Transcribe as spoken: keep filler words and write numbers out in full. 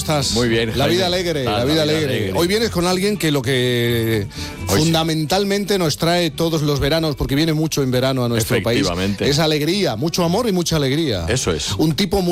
estás? Muy bien, La Jaime. vida alegre, Ah, la vida alegre. Hoy vienes con alguien que lo que Hoy fundamentalmente sí. nos trae todos los veranos, porque viene mucho en verano a nuestro país, es alegría, mucho amor y mucha alegría. Eso es. Un tipo muy